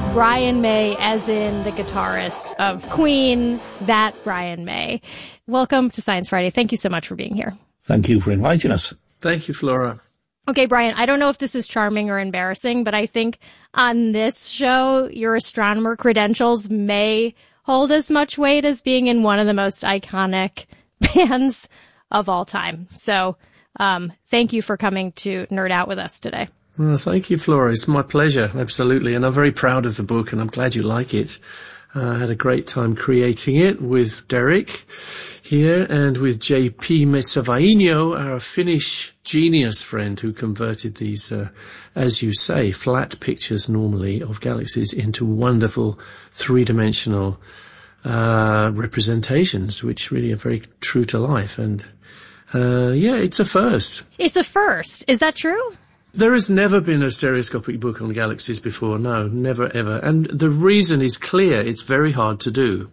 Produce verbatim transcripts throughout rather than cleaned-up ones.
Brian May, as in the guitarist of Queen, that Brian May. Welcome to Science Friday. Thank you so much for being here. Thank you for inviting us. Thank you, Flora. Okay, Brian, I don't know if this is charming or embarrassing, but I think on this show, your astronomer credentials may hold as much weight as being in one of the most iconic bands of all time. So, um, thank you for coming to nerd out with us today. Well, thank you, Flora. It's my pleasure, absolutely. And I'm very proud of the book, and I'm glad you like it. Uh, I had a great time creating it with Derek here and with J P Metsävainio, our Finnish genius friend who converted these, uh, as you say, flat pictures normally of galaxies into wonderful three-dimensional uh representations, which really are very true to life. And uh yeah, it's a first. It's a first. Is that true? There has never been a stereoscopic book on galaxies before. No, never ever. And the reason is clear. It's very hard to do.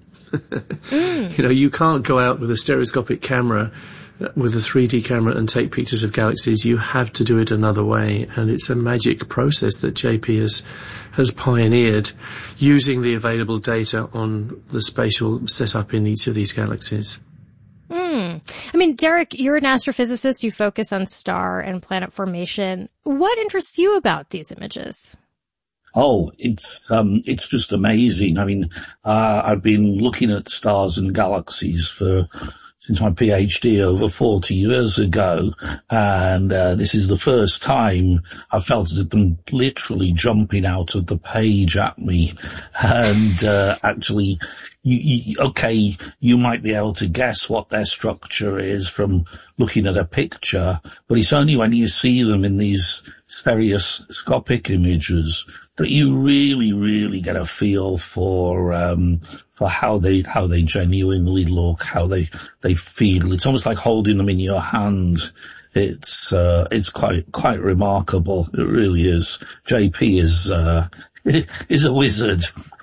mm. You know, you can't go out with a stereoscopic camera, with a three D camera, and take pictures of galaxies. You have to do it another way. And it's a magic process that J P has, has pioneered, using the available data on the spatial setup in each of these galaxies. Mm. I mean, Derek, you're an astrophysicist. You focus on star and planet formation. What interests you about these images? Oh, it's um, it's just amazing. I mean, uh, I've been looking at stars and galaxies for since my PhD over forty years ago, and uh, this is the first time I felt them literally jumping out of the page at me. And uh, actually, you, you, okay, you might be able to guess what their structure is from looking at a picture, but it's only when you see them in these stereoscopic images that you really, really get a feel for um for how they how they genuinely look, how they they feel. It's almost like holding them in your hand. It's uh it's quite quite remarkable. It really is. J P is uh is a wizard.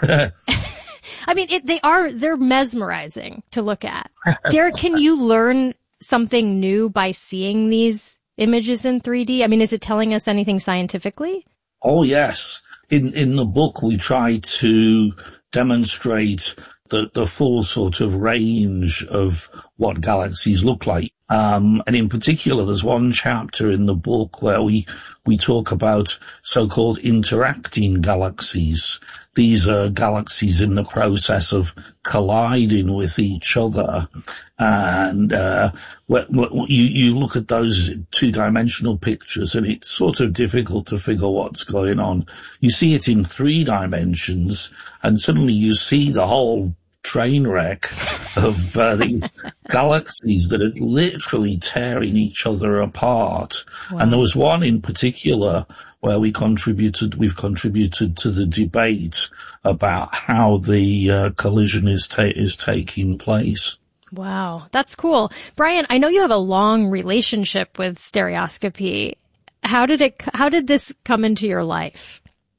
I mean, it, they are they're mesmerizing to look at. Derek, can you learn something new by seeing these images in three D? I mean, is it telling us anything scientifically? Oh yes. In in the book, we try to demonstrate the, the full sort of range of what galaxies look like. Um, and in particular, there's one chapter in the book where we, we talk about so-called interacting galaxies. These are galaxies in the process of colliding with each other. And, uh, what, what, you, you look at those two-dimensional pictures and it's sort of difficult to figure what's going on. You see it in three dimensions and suddenly you see the whole train wreck of uh, these galaxies that are literally tearing each other apart. Wow. And there was one in particular where we contributed, we've contributed to the debate about how the uh, collision is ta- is taking place. Wow, that's cool. Brian, I know you have a long relationship with stereoscopy. How did it, how did this come into your life?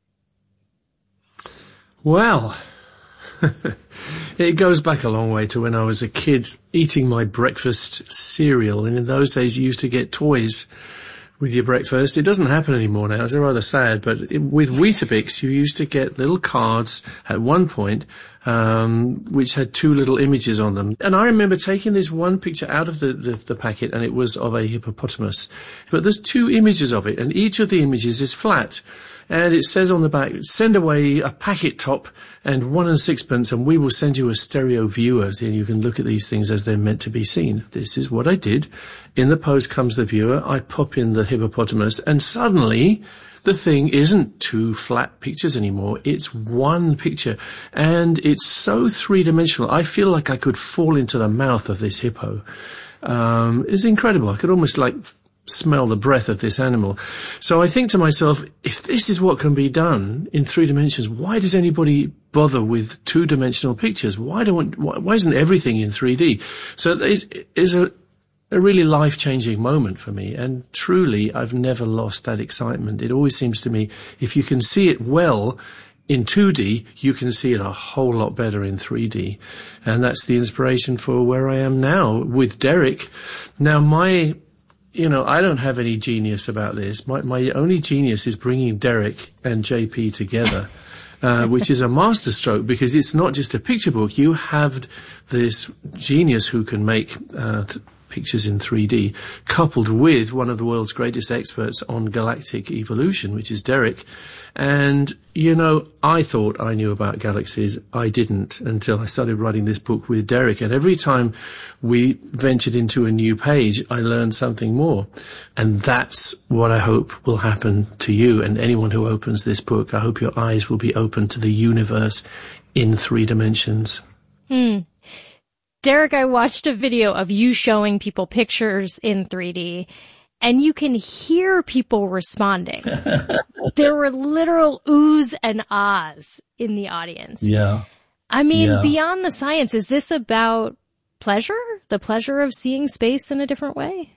Well, it goes back a long way to when I was a kid eating my breakfast cereal. And in those days, you used to get toys with your breakfast. It doesn't happen anymore now. It's rather sad. But it, with Weetabix, you used to get little cards at one point, um, which had two little images on them. And I remember taking this one picture out of the, the, the packet, and it was of a hippopotamus. But there's two images of it, and each of the images is flat. And it says on the back, send away a packet top and one and sixpence, and we will send you a stereo viewer, and you can look at these things as they're meant to be seen. This is what I did. In the post comes the viewer. I pop in the hippopotamus, and suddenly the thing isn't two flat pictures anymore. It's one picture, and it's so three-dimensional. I feel like I could fall into the mouth of this hippo. Um, it's incredible. I could almost like smell the breath of this animal. So I think to myself, if this is what can be done in three dimensions, why does anybody bother with two-dimensional pictures? Why don't, why, why isn't everything in three D? So it is a, a really life-changing moment for me. And truly, I've never lost that excitement. It always seems to me, if you can see it well in two D, you can see it a whole lot better in three D. And that's the inspiration for where I am now with Derek. Now, my You know, I don't have any genius about this. My, my only genius is bringing Derek and J P together. uh, which is a masterstroke because it's not just a picture book. You have this genius who can make uh, th- pictures in three D, coupled with one of the world's greatest experts on galactic evolution, which is Derek. And, you know, I thought I knew about galaxies. I didn't until I started writing this book with Derek. And every time we ventured into a new page, I learned something more. And that's what I hope will happen to you and anyone who opens this book. I hope your eyes will be open to the universe in three dimensions. Hmm. Derek, I watched a video of you showing people pictures in three D, and you can hear people responding. There were literal oohs and ahs in the audience. Yeah. I mean, yeah. Beyond the science, is this about pleasure? The pleasure of seeing space in a different way?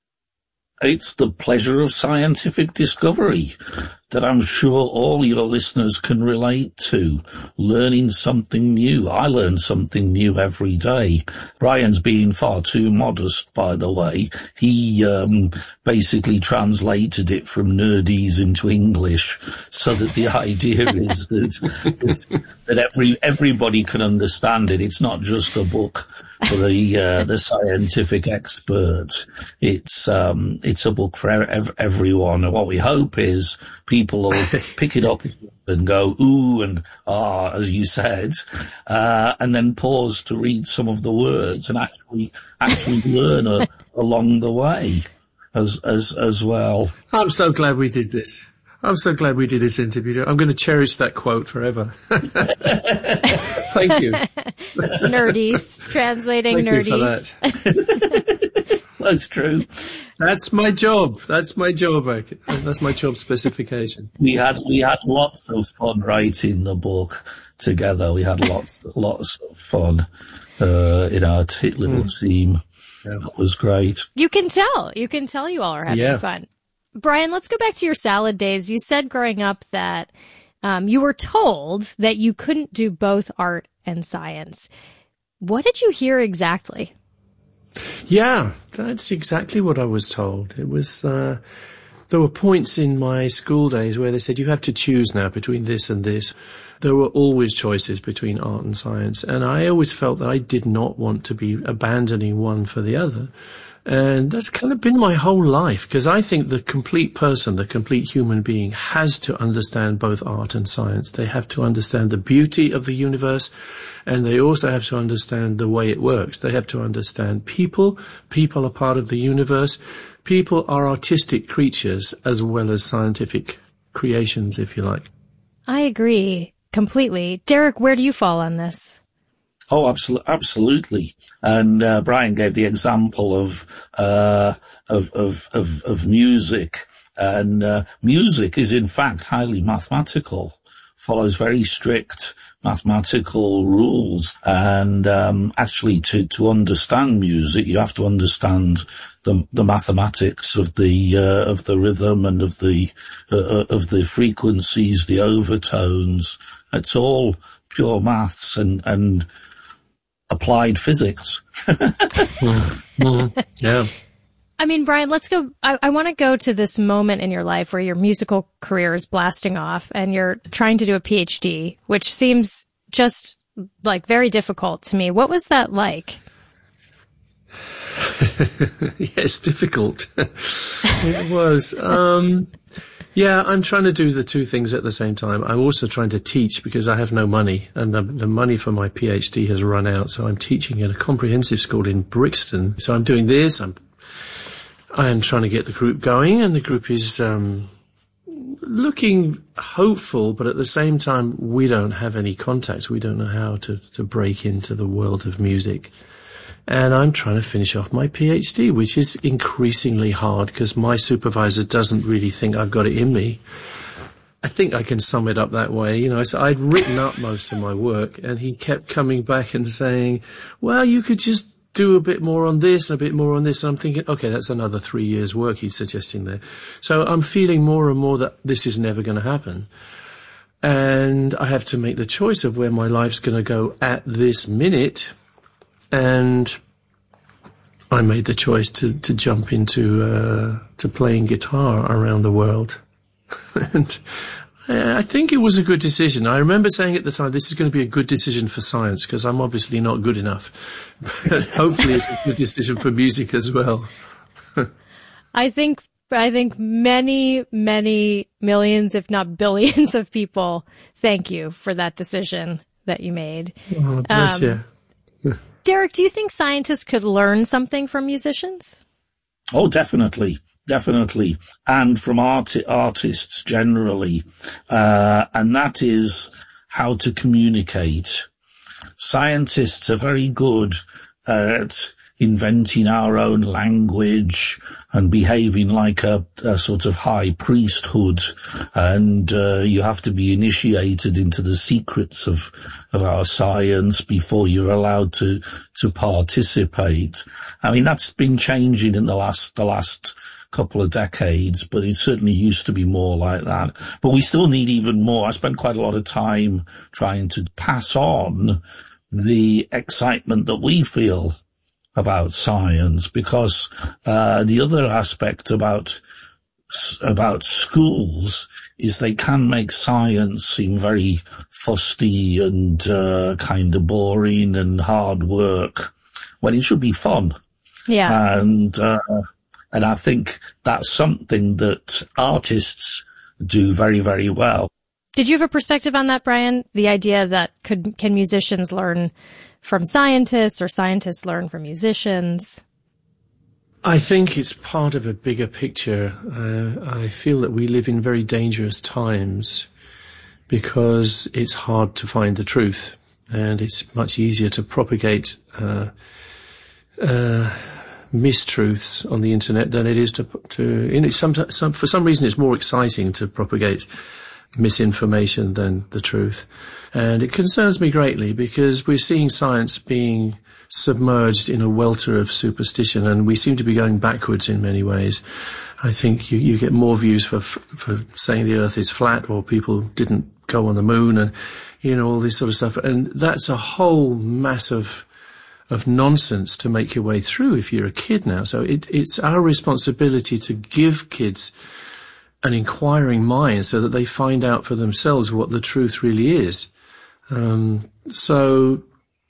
It's the pleasure of scientific discovery that I'm sure all your listeners can relate to. Learning something new. I learn something new every day. Brian's being far too modest, by the way. He um, basically translated it from nerdese into English so that the idea is that, that every everybody can understand it. It's not just a book for the uh, the scientific expert. It's um it's a book for ev- everyone. And what we hope is people will pick it up and go ooh and ah, as you said, uh, and then pause to read some of the words and actually actually learn a, along the way as as as well. I'm so glad we did this. I'm so glad we did this interview. I'm going to cherish that quote forever. Thank you. Nerdies. Translating Thank nerdies. You for that. That's true. That's my job. That's my job. That's my job specification. We had, we had lots of fun writing the book together. We had lots, lots of fun, uh, in our t- little mm. team. Yeah. That was great. You can tell. You can tell you all are having yeah. fun. Brian, let's go back to your salad days. You said growing up that um, you were told that you couldn't do both art and science. What did you hear exactly? Yeah, that's exactly what I was told. It was, uh, there were points in my school days where they said you have to choose now between this and this. There were always choices between art and science, and I always felt that I did not want to be abandoning one for the other. And that's kind of been my whole life, because I think the complete person, the complete human being, has to understand both art and science. They have to understand the beauty of the universe, and they also have to understand the way it works. They have to understand people. People are part of the universe. People are artistic creatures as well as scientific creations, if you like. I agree completely. Derek, where do you fall on this? Oh, absolutely, absolutely. And uh, Brian gave the example of uh, of, of of of music, and uh, music is in fact highly mathematical, follows very strict mathematical rules, and um, actually to to understand music, you have to understand the the mathematics of the uh, of the rhythm and of the uh, of the frequencies, the overtones. It's all pure maths and and applied physics. mm-hmm. Yeah. I mean, Brian, let's go. I, I want to go to this moment in your life where your musical career is blasting off and you're trying to do a P H D, which seems just like very difficult to me. What was that like? Yes, difficult. It was. Um, yeah, I'm trying to do the two things at the same time. I'm also trying to teach because I have no money, and the, the money for my P H D has run out. So I'm teaching at a comprehensive school in Brixton. So I'm doing this. I'm I am trying to get the group going, and the group is um, looking hopeful, but at the same time, we don't have any contacts. We don't know how to, to break into the world of music. And I'm trying to finish off my P H D, which is increasingly hard because my supervisor doesn't really think I've got it in me. I think I can sum it up that way. You know, so I'd written up most of my work, and he kept coming back and saying, well, you could just do a bit more on this and a bit more on this. And I'm thinking, okay, that's another three years work he's suggesting there. So I'm feeling more and more that this is never going to happen. And I have to make the choice of where my life's going to go at this minute. And I made the choice to, to jump into, uh, to playing guitar around the world. And I think it was a good decision. I remember saying at the time, this is going to be a good decision for science, because I'm obviously not good enough. But hopefully it's a good decision for music as well. I think, I think many, many millions, if not billions of people thank you for that decision that you made. Oh, bless um, you. Derek, do you think scientists could learn something from musicians? Oh, definitely. Definitely. And from art- artists generally. Uh, and that is how to communicate. Scientists are very good at inventing our own language and behaving like a, a sort of high priesthood. And uh, you have to be initiated into the secrets of, of our science before you're allowed to, to participate. I mean, that's been changing in the last, the last couple of decades, but it certainly used to be more like that. But we still need even more. I spent quite a lot of time trying to pass on the excitement that we feel about science, because uh the other aspect about about schools is they can make science seem very fusty and uh kind of boring and hard work when it should be fun. Yeah. And uh and I think that's something that artists do very, very well. Did you have a perspective on that, Brian? The idea that could can musicians learn from scientists, or scientists learn from musicians? I think it's part of a bigger picture. Uh, I feel that we live in very dangerous times because it's hard to find the truth, and it's much easier to propagate uh, uh, mistruths on the internet than it is to to. You know, some, some for some reason it's more exciting to propagate misinformation than the truth. And it concerns me greatly because we're seeing science being submerged in a welter of superstition, and we seem to be going backwards in many ways. I think you, you get more views for for saying the earth is flat, or people didn't go on the moon, and, you know, all this sort of stuff. And that's a whole mass of, of nonsense to make your way through if you're a kid now. So it, it's our responsibility to give kids an inquiring mind so that they find out for themselves what the truth really is. Um, so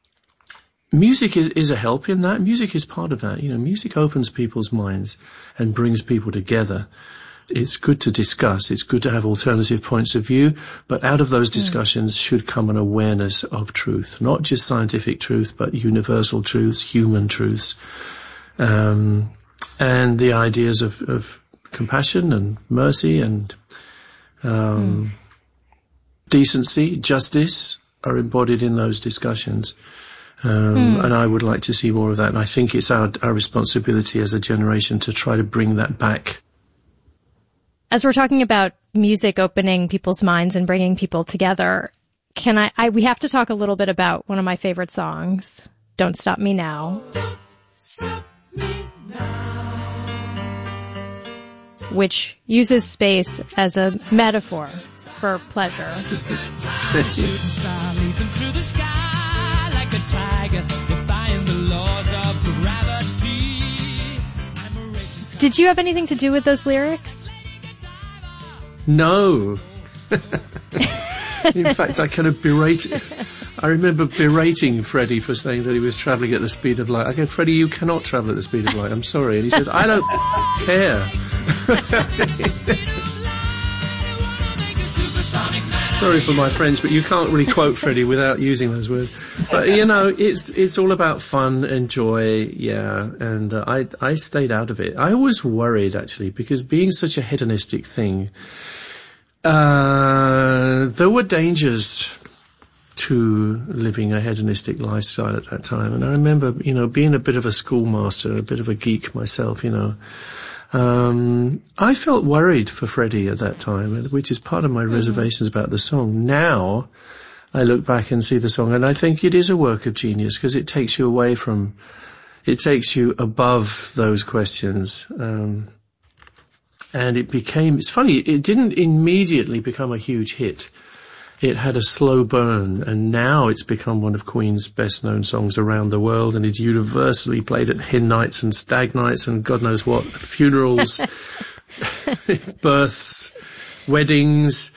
music is, is a help in that. Music is part of that. You know, music opens people's minds and brings people together. It's good to discuss. It's good to have alternative points of view, but out of those discussions mm. should come an awareness of truth, not just scientific truth, but universal truths, human truths, um, and the ideas of, of compassion and mercy and um, mm. decency, justice are embodied in those discussions. Um, mm. And I would like to see more of that. And I think it's our, our responsibility as a generation to try to bring that back. As we're talking about music opening people's minds and bringing people together, can I, I, we have to talk a little bit about one of my favorite songs, Don't Stop Me Now. Don't Stop Me Now. Which uses space as a metaphor for pleasure. Did you have anything to do with those lyrics? No. In fact, I kind of berated, I remember berating Freddie for saying that he was travelling at the speed of light. I go, Freddie, you cannot travel at the speed of light. I'm sorry. And he says, I don't care. Sorry for my friends, but you can't really quote Freddie without using those words. But, you know, it's it's all about fun and joy, yeah, and uh, I I stayed out of it. I was worried, actually, because being such a hedonistic thing, uh, there were dangers to living a hedonistic lifestyle at that time. And I remember, you know, being a bit of a schoolmaster, a bit of a geek myself, you know, Um, I felt worried for Freddie at that time, which is part of my mm-hmm. reservations about the song. Now, I look back and see the song, and I think it is a work of genius because it takes you away from, it takes you above those questions. Um, and it became, it's funny, it didn't immediately become a huge hit. It had a slow burn, and now it's become one of Queen's best-known songs around the world, and it's universally played at hen nights and stag nights and God knows what, funerals, births, weddings.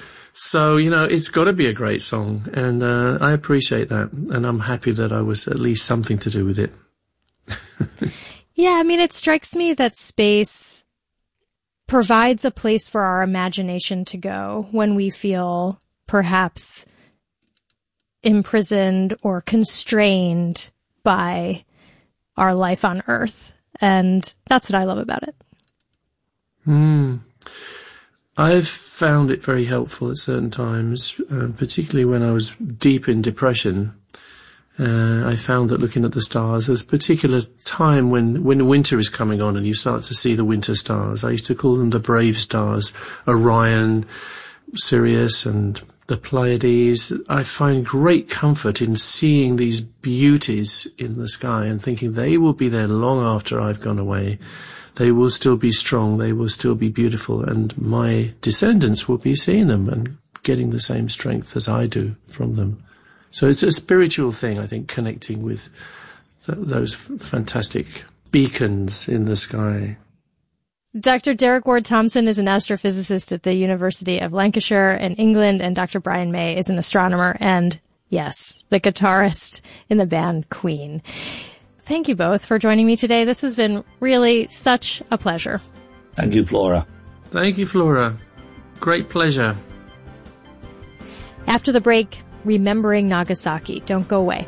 So, you know, it's got to be a great song, and uh, I appreciate that, and I'm happy that I was at least something to do with it. Yeah, I mean, it strikes me that space provides a place for our imagination to go when we feel perhaps imprisoned or constrained by our life on Earth. And that's what I love about it. Hmm. I've found it very helpful at certain times, uh, particularly when I was deep in depression. Uh, I found that looking at the stars, there's a particular time when, when winter is coming on and you start to see the winter stars. I used to call them the brave stars, Orion, Sirius, and the Pleiades. I find great comfort in seeing these beauties in the sky and thinking they will be there long after I've gone away. They will still be strong, they will still be beautiful, and my descendants will be seeing them and getting the same strength as I do from them. So it's a spiritual thing, I think, connecting with th- those f- fantastic beacons in the sky. Doctor Derek Ward Thompson is an astrophysicist at the University of Lancashire in England, and Doctor Brian May is an astronomer and, yes, the guitarist in the band Queen. Thank you both for joining me today. This has been really such a pleasure. Thank you, Flora. Thank you, Flora. Great pleasure. After the break, remembering Nagasaki. Don't go away.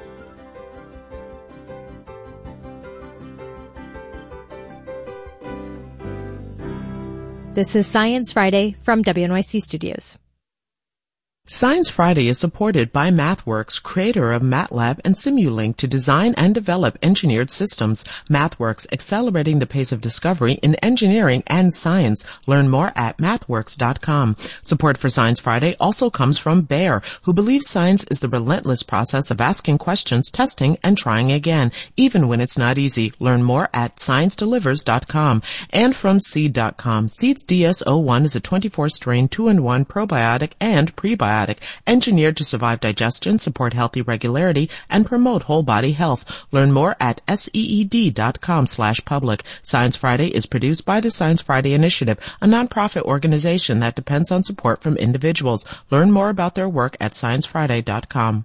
This is Science Friday from W N Y C Studios. Science Friday is supported by MathWorks, creator of MATLAB and Simulink to design and develop engineered systems. MathWorks, accelerating the pace of discovery in engineering and science. Learn more at mathworks dot com. Support for Science Friday also comes from Bayer, who believes science is the relentless process of asking questions, testing, and trying again, even when it's not easy. Learn more at science delivers dot com. And from seed dot com. Seed's D S zero one is a twenty-four strain two in one probiotic and prebiotic, engineered to survive digestion, support healthy regularity, and promote whole body health. Learn more at seed dot com slash public. Science Friday is produced by the Science Friday Initiative, a nonprofit organization that depends on support from individuals. Learn more about their work at science friday dot com.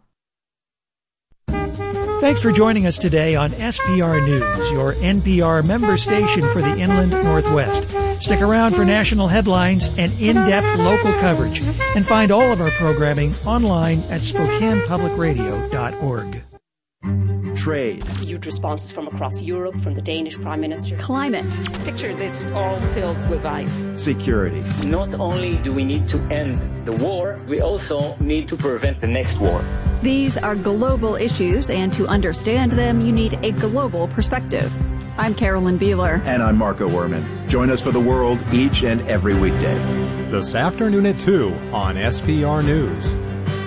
Thanks for joining us today on S P R News, your N P R member station for the Inland Northwest. Stick around for national headlines and in-depth local coverage, and find all of our programming online at spokane public radio dot org. Trade. Huge responses from across Europe, from the Danish Prime Minister. Climate. Picture this all filled with ice. Security. Not only do we need to end the war, we also need to prevent the next war. These are global issues, and to understand them, you need a global perspective. I'm Carolyn Beeler. And I'm Marco Werman. Join us for The World each and every weekday. This afternoon at two on S P R News.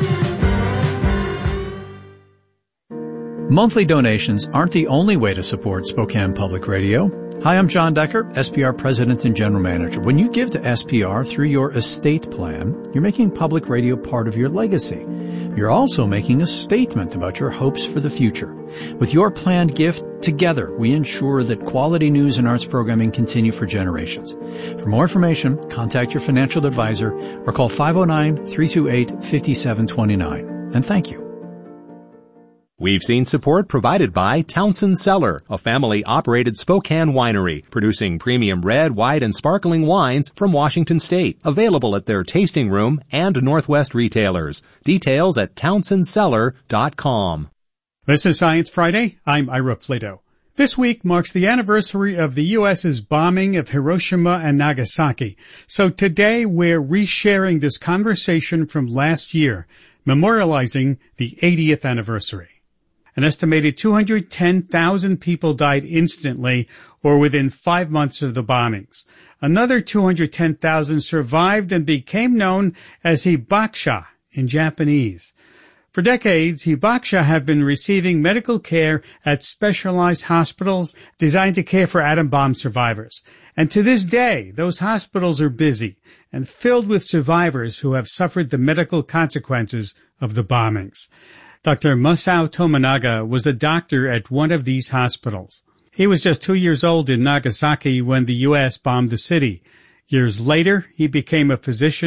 Monthly donations aren't the only way to support Spokane Public Radio. Hi, I'm John Decker, S P R President and General Manager. When you give to S P R through your estate plan, you're making public radio part of your legacy. You're also making a statement about your hopes for the future. With your planned gift, together we ensure that quality news and arts programming continue for generations. For more information, contact your financial advisor or call five oh nine, three two eight, five seven two nine. And thank you. We've seen support provided by Townsend Cellar, a family-operated Spokane winery, producing premium red, white, and sparkling wines from Washington State. Available at their tasting room and Northwest retailers. Details at townsend cellar dot com. This is Science Friday. I'm Ira Flito. This week marks the anniversary of the U S's bombing of Hiroshima and Nagasaki. So today we're resharing this conversation from last year, memorializing the eightieth anniversary. An estimated two hundred ten thousand people died instantly or within five months of the bombings. Another two hundred ten thousand survived and became known as hibakusha in Japanese. For decades, hibakusha have been receiving medical care at specialized hospitals designed to care for atom bomb survivors. And to this day, those hospitals are busy and filled with survivors who have suffered the medical consequences of the bombings. Doctor Masao Tominaga was a doctor at one of these hospitals. He was just two years old in Nagasaki when the U S bombed the city. Years later, he became a physician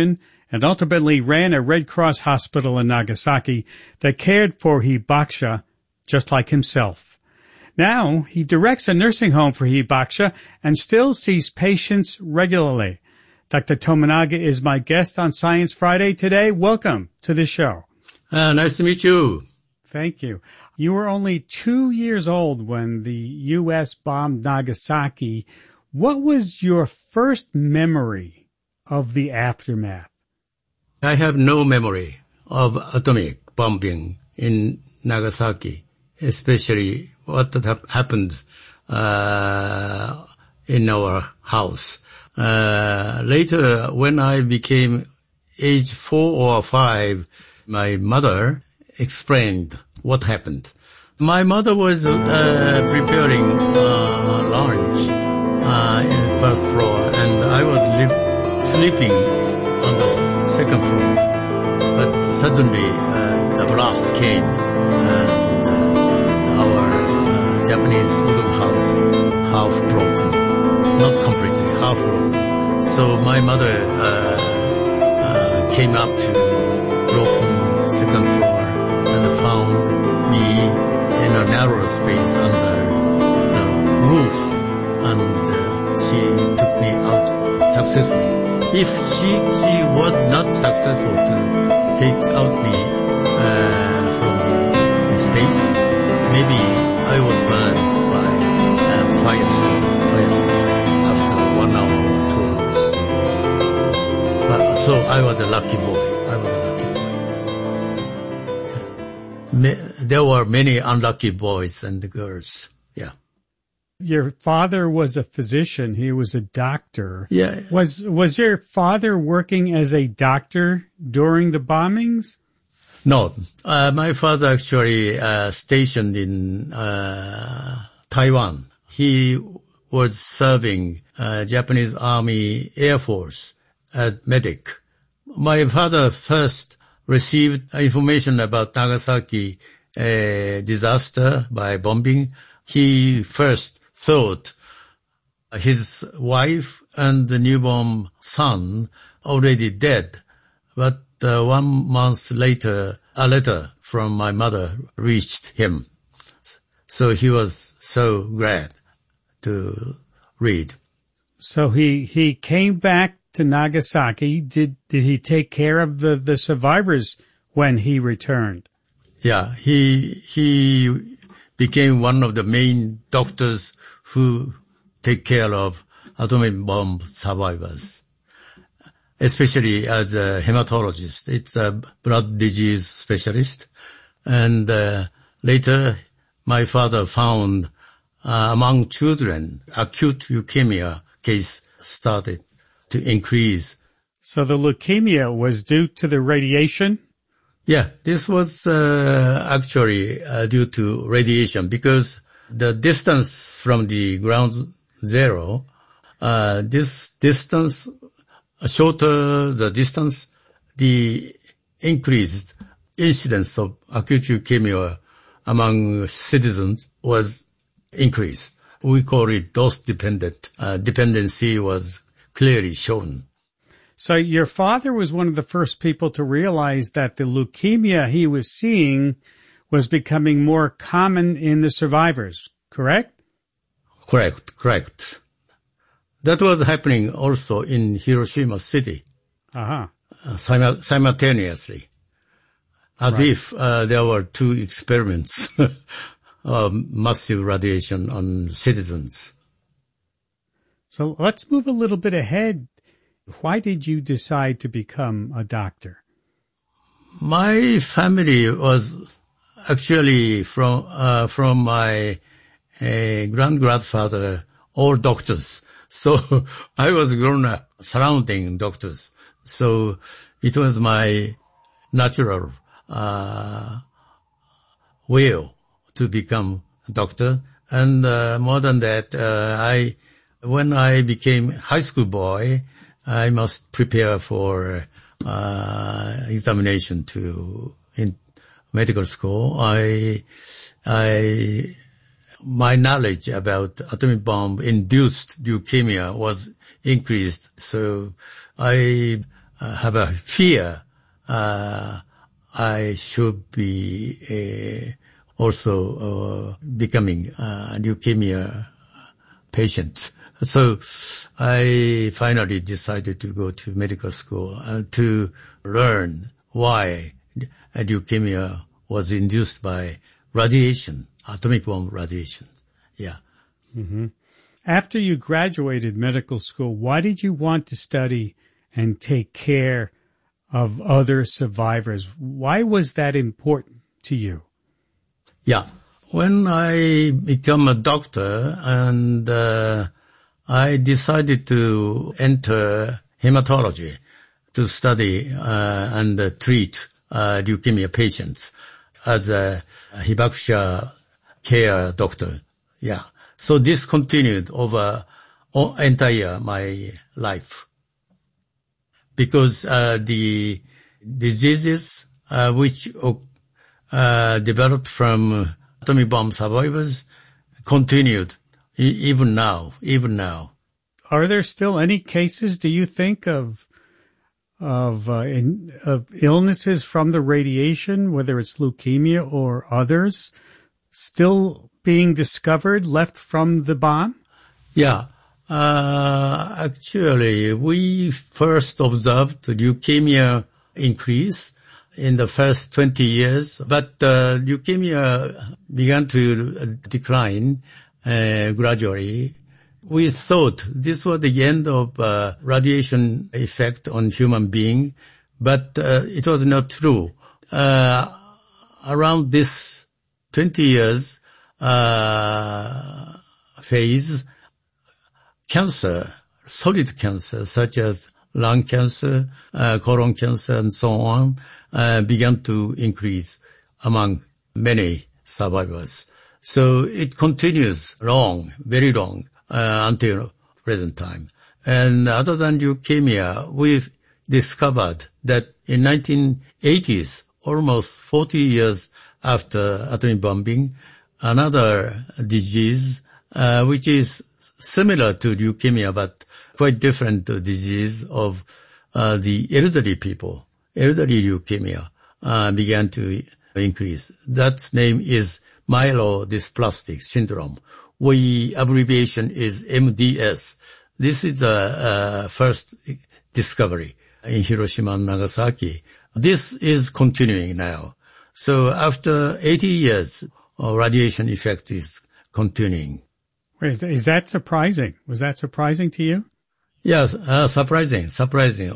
and ultimately ran a Red Cross hospital in Nagasaki that cared for Hibakusha just like himself. Now he directs a nursing home for Hibakusha and still sees patients regularly. Doctor Tominaga is my guest on Science Friday today. Welcome to the show. Uh, nice to meet you. Thank you. You were only two years old when the U S bombed Nagasaki. What was your first memory of the aftermath? I have no memory of atomic bombing in Nagasaki, especially what ha- happened uh, in our house. Uh, later, when I became age four or five, my mother explained what happened. My mother was uh, preparing uh, lunch uh, in the first floor, and I was li- sleeping on the second floor. But suddenly, uh, the blast came, and uh, our uh, Japanese wooden house half broken, not completely, half broken. So my mother uh, uh, came up to broken second floor and found me in a narrow space under the roof, and uh, she took me out successfully. If she she was not successful to take out me uh, from the space, maybe I was burned by um, firestone, firestone after one hour or two hours. But, so I was a lucky boy. I was a lucky boy. There were many unlucky boys and girls. Yeah. Your father was a physician. He was a doctor. Yeah. Was was your father working as a doctor during the bombings? No. Uh, my father actually uh, stationed in uh, Taiwan. He was serving uh, Japanese Army Air Force as medic. My father first received information about Nagasaki uh, disaster by bombing. He first thought his wife and the newborn son already dead. But uh, one month later, a letter from my mother reached him. So he was so glad to read. So he, he came back to Nagasaki. Did, did he take care of the, the survivors when he returned? Yeah, he, he became one of the main doctors who take care of atomic bomb survivors, especially as a hematologist. It's a blood disease specialist. And uh, later, my father found uh, among children, acute leukemia case started to increase. So the leukemia was due to the radiation? Yeah, this was uh, actually uh, due to radiation because the distance from the ground zero, uh, this distance, shorter the distance, the increased incidence of acute leukemia among citizens was increased. We call it dose-dependent. Uh, dependency was clearly shown. So your father was one of the first people to realize that the leukemia he was seeing was becoming more common in the survivors, correct? Correct, correct. That was happening also in Hiroshima City. Uh-huh. Uh, sim- simultaneously. As right. if uh, there were two experiments of massive radiation on citizens. So let's move a little bit ahead. Why did you decide to become a doctor? My family was actually from uh, from my uh, grand-grandfather, all doctors. So I was grown up surrounding doctors. So it was my natural uh, will to become a doctor. And uh, more than that, uh, I when I became high school boy, I must prepare for uh examination to in medical school. I, I, my knowledge about atomic bomb induced leukemia was increased. So I uh, have a fear, uh, I should be uh, also uh, becoming uh, leukemia patient. So I finally decided to go to medical school and to learn why leukemia was induced by radiation, atomic bomb radiation. Yeah. Mm-hmm. After you graduated medical school, why did you want to study and take care of other survivors? Why was that important to you? Yeah. When I became a doctor and uh, I decided to enter hematology to study uh, and uh, treat uh, leukemia patients as a Hibakusha care doctor. Yeah. So this continued over all, entire my life. Because uh, the diseases uh, which uh, developed from atomic bomb survivors continued e- even now, even now. Are there still any cases, do you think, of of uh, in, of illnesses from the radiation, whether it's leukemia or others, still being discovered, left from the bomb? Yeah. Uh, actually, we first observed leukemia increase in the first twenty years, but uh, leukemia began to decline uh, gradually. We thought this was the end of uh, radiation effect on human being, but uh, it was not true. Uh, around this twenty years uh, phase, cancer, solid cancer, such as lung cancer, uh, colon cancer, and so on, uh, began to increase among many survivors. So it continues long, very long, uh, until present time. And other than leukemia, we've discovered that in nineteen eighties, almost forty years after atomic bombing, another disease, uh, which is similar to leukemia, but quite different disease of uh, the elderly people. Elderly leukemia uh, began to increase. That name is myelodysplastic syndrome. We abbreviation is M D S. This is the uh, first discovery in Hiroshima and Nagasaki. This is continuing now. So after eighty years, uh, radiation effect is continuing. Is, is that surprising? Was that surprising to you? Yes, uh, surprising, surprising.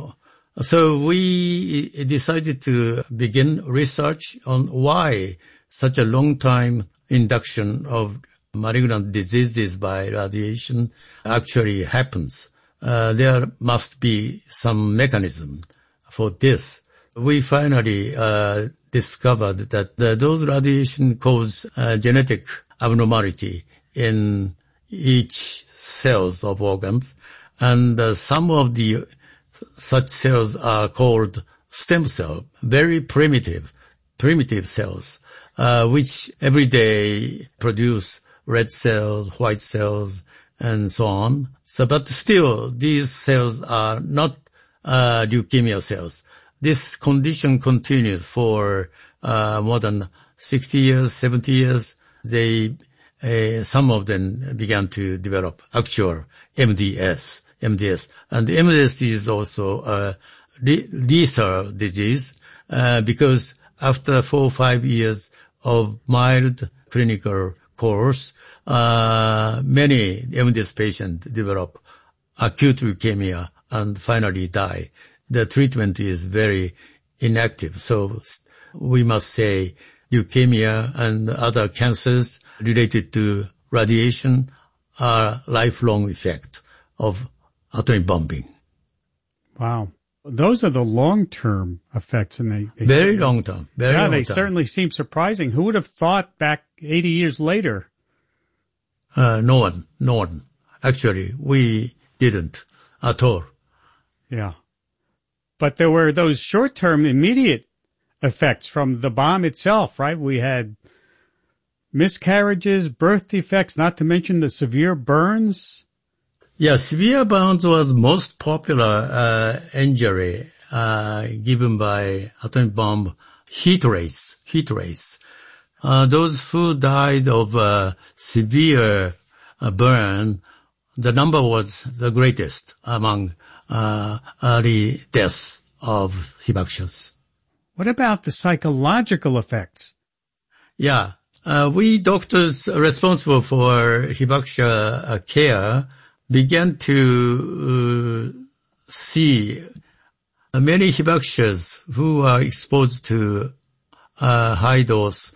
So we decided to begin research on why such a long time induction of malignant diseases by radiation actually happens. Uh, there must be some mechanism for this. We finally uh, discovered that the, those radiation cause uh, genetic abnormality in each cells of organs, and uh, some of the such cells are called stem cell, very primitive, primitive cells, uh, which every day produce red cells, white cells, and so on. So, but still, these cells are not uh, leukemia cells. This condition continues for uh, more than sixty years, seventy years. They Uh, some of them began to develop actual M D S, M D S. And M D S is also a le- lethal disease, uh, because after four or five years of mild clinical course, uh, many M D S patients develop acute leukemia and finally die. The treatment is very inactive. So we must say leukemia and other cancers related to radiation are lifelong effect of atomic bombing. Wow. Those are the long-term effects. And they, they very long-term. Very yeah, long they term. certainly seem surprising. Who would have thought back eighty years later? Uh, no one. No one. Actually, we didn't at all. Yeah. But there were those short-term immediate effects from the bomb itself, right? We had miscarriages, birth defects, not to mention the severe burns. Yeah, severe burns was most popular uh, injury uh, given by atomic bomb heat rays, heat rays. Uh, those who died of uh, severe uh, burn, the number was the greatest among uh, early deaths of Hibakushas. What about the psychological effects? Yeah, uh, we doctors responsible for Hibakusha uh, care began to uh, see many Hibakushas who are exposed to uh, high dose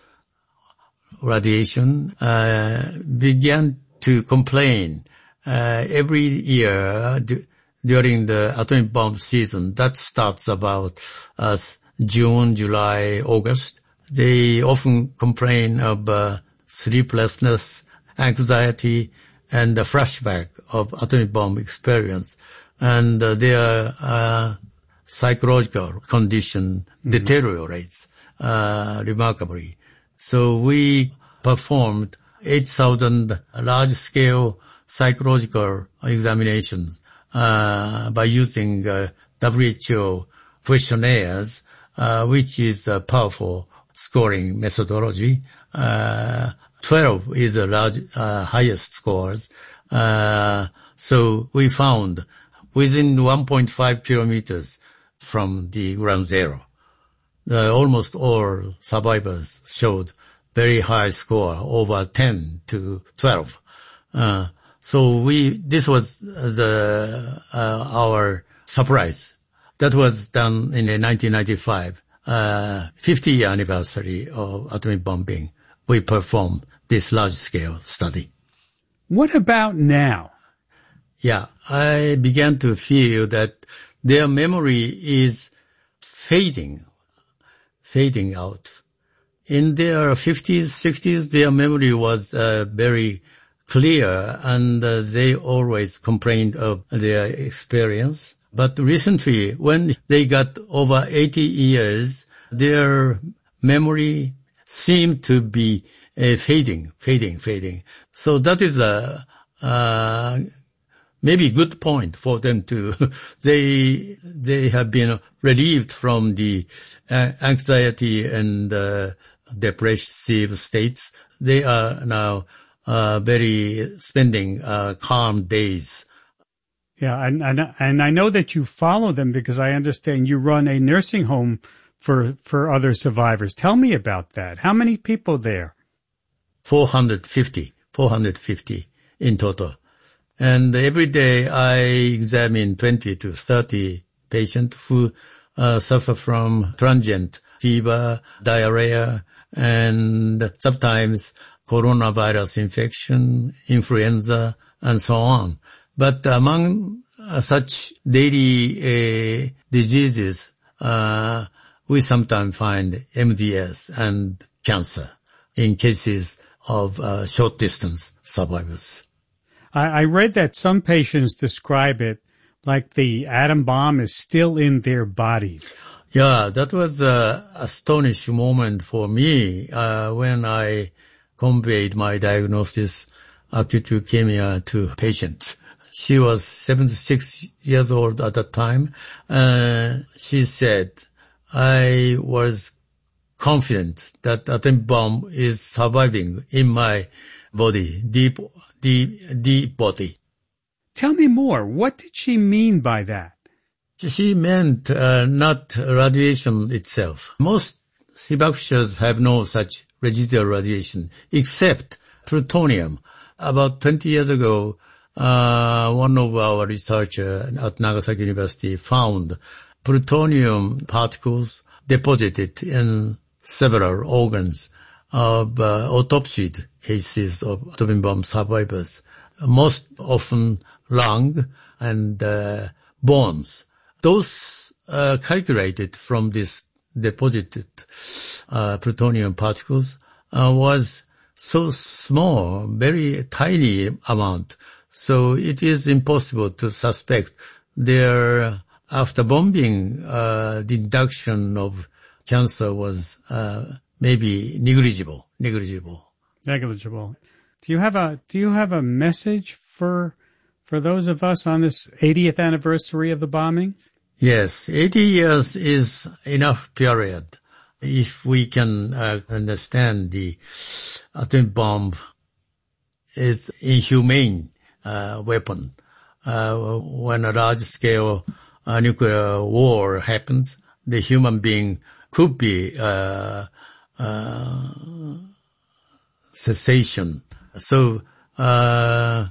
radiation uh, began to complain uh, every year d- during the atomic bomb season. That starts about uh, June, July, August. They often complain of uh, sleeplessness, anxiety, and the flashback of atomic bomb experience. And uh, their uh, psychological condition mm-hmm. deteriorates uh, remarkably. So we performed eight thousand large-scale psychological examinations uh, by using uh, W H O questionnaires, uh, which is a powerful scoring methodology. Uh, twelve is the large, uh, highest scores. Uh, so we found within one point five kilometers from the ground zero, uh, almost all survivors showed very high score, over ten to twelve. Uh, so we, this was the, uh, our surprise. That was done in nineteen ninety-five, uh, fifty year anniversary of atomic bombing. We performed this large scale study. What about now? Yeah, I began to feel that their memory is fading, fading out. In their fifties, sixties, their memory was uh, very clear, and uh, they always complained of their experience. But recently, when they got over eighty years, their memory seemed to be uh, fading, fading, fading. So that is a uh, maybe good point for them to. they they have been relieved from the uh, anxiety and uh, depressive states. They are now uh, very spending uh, calm days. Yeah, and, and and I know that you follow them because I understand you run a nursing home for for other survivors. Tell me about that. How many people there? four hundred fifty, four hundred fifty in total. And every day I examine twenty to thirty patients who uh, suffer from transient fever, diarrhea, and sometimes coronavirus infection, influenza, and so on. But among uh, such daily uh, diseases, uh, we sometimes find M D S and cancer in cases of uh, short distance survivors. I, I read that some patients describe it like the atom bomb is still in their bodies. Yeah, that was an astonishing moment for me uh, when I conveyed my diagnosis acute leukemia to patients. She was seventy-six years old at that time. Uh, she said, I was confident that atomic bomb is surviving in my body, deep, deep, deep body. Tell me more. What did she mean by that? She meant uh, not radiation itself. Most Hibakushas have no such residual radiation, except plutonium. About twenty years ago, uh, one of our researchers at Nagasaki University found plutonium particles deposited in several organs of uh, autopsied cases of atomic bomb survivors, most often lung and uh, bones. Those uh, calculated from this deposited uh, plutonium particles uh, was so small, very tiny amount. So it is impossible to suspect their after bombing uh, the induction of cancer was uh, maybe negligible, negligible. Negligible. Do you have a do you have a message for for those of us on this eightieth anniversary of the bombing? Yes, eighty years is enough period. If we can uh, understand the atomic bomb is inhumane uh, weapon. Uh, when a large-scale uh, nuclear war happens, the human being could be uh, uh, cessation. So uh,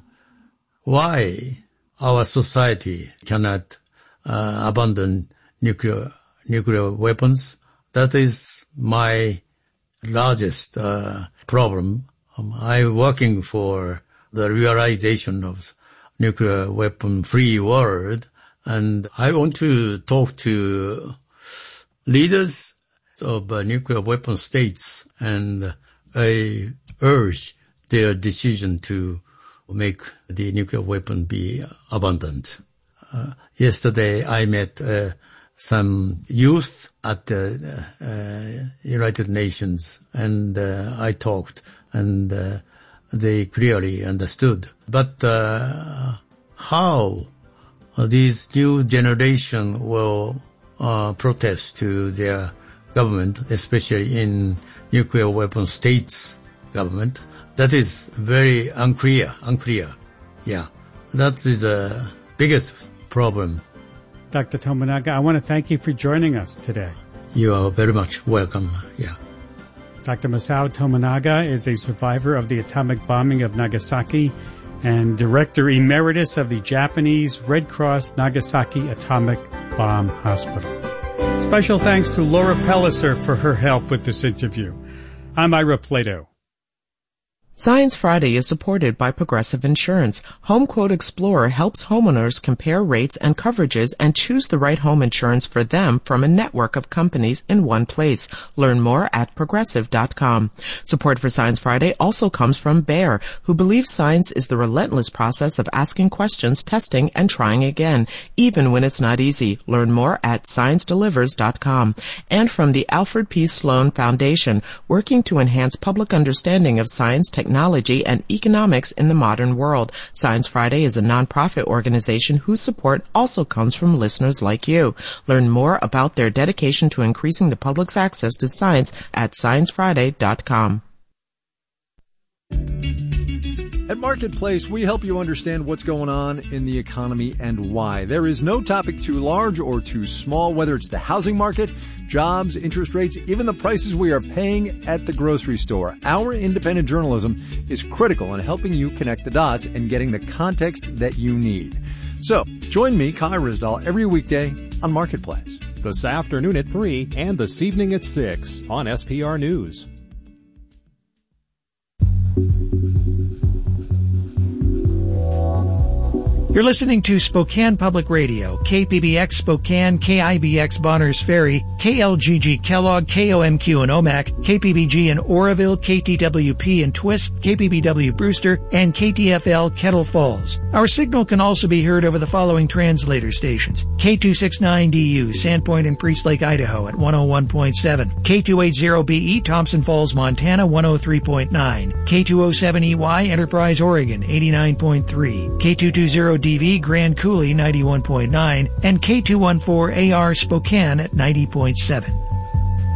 why our society cannot uh, abandon nuclear nuclear weapons? That is my largest uh, problem. Um, I'm working for the realization of nuclear weapon-free world, and I want to talk to leaders of uh, nuclear weapon states, and I urge their decision to make the nuclear weapon be abundant. Uh, yesterday, I met uh, some youth at the uh, United Nations, and uh, I talked, and uh, they clearly understood. But uh, how these new generation will uh, protest to their government, especially in nuclear weapon states government, that is very unclear, unclear. Yeah, that is the biggest problem. Doctor Tominaga, I want to thank you for joining us today. You are very much welcome. Yeah. Doctor Masao Tominaga is a survivor of the atomic bombing of Nagasaki and Director Emeritus of the Japanese Red Cross Nagasaki Atomic Bomb Hospital. Special thanks to Laura Pellicer for her help with this interview. I'm Ira Plato. Science Friday is supported by Progressive Insurance. HomeQuote Explorer helps homeowners compare rates and coverages and choose the right home insurance for them from a network of companies in one place. Learn more at progressive dot com. Support for Science Friday also comes from Bayer, who believes science is the relentless process of asking questions, testing, and trying again, even when it's not easy. Learn more at science delivers dot com. And from the Alfred P. Sloan Foundation, working to enhance public understanding of science, technology, Technology and economics in the modern world. Science Friday is a nonprofit organization whose support also comes from listeners like you. Learn more about their dedication to increasing the public's access to science at science friday dot com. At Marketplace, we help you understand what's going on in the economy and why. There is no topic too large or too small, whether it's the housing market, jobs, interest rates, even the prices we are paying at the grocery store. Our independent journalism is critical in helping you connect the dots and getting the context that you need. So, join me, Kai Ryssdal, every weekday on Marketplace. This afternoon at three and this evening at six on S P R News. You're listening to Spokane Public Radio, K P B X Spokane, K I B X Bonners Ferry, K L G G Kellogg, K O M Q in Omak, K P B G in Oroville, K T W P in Twist, K P B W Brewster, and K T F L Kettle Falls. Our signal can also be heard over the following translator stations. K two sixty-nine D U, Sandpoint and Priest Lake, Idaho at one oh one point seven. K two eighty B E, Thompson Falls, Montana one oh three point nine. K two oh seven E Y, Enterprise, Oregon eighty-nine point three. K two twenty D V, Grand Coulee ninety-one point nine, and K two fourteen A R Spokane at ninety point seven.